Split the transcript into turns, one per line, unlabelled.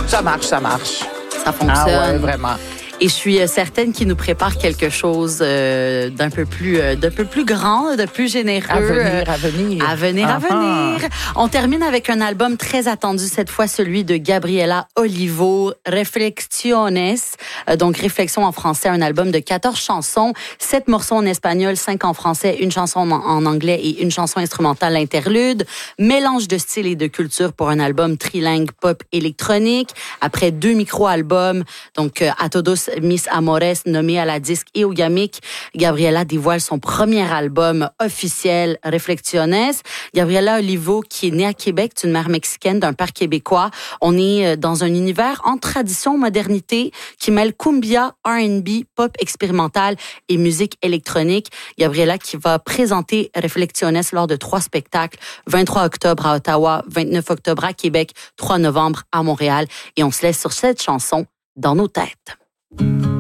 Ça marche.
Ça fonctionne.
Ah ouais, vraiment.
Et je suis certaine qu'il nous prépare quelque chose d'un peu plus grand, de plus généreux.
À venir.
À venir. On termine avec un album très attendu cette fois, celui de Gabriela Olivo, Reflexiones. Donc, Réflexion en français, un album de 14 chansons, 7 morceaux en espagnol, 5 en français, une chanson en anglais et une chanson instrumentale interlude. Mélange de style et de culture pour un album trilingue pop électronique. Après 2 micro-albums, donc A Todos Mis Amores, nommé à la disque et au Gamic, Gabriela dévoile son premier album officiel, Reflexiones. Gabriela Olivo, qui est née à Québec, d'une mère mexicaine, d'un père québécois. On est dans un univers en tradition, modernité, qui mêle cumbia, R&B, pop expérimental et musique électronique. Gabriela qui va présenter Reflexiones lors de 3 spectacles, 23 octobre à Ottawa, 29 octobre à Québec, 3 novembre à Montréal. Et on se laisse sur cette chanson dans nos têtes.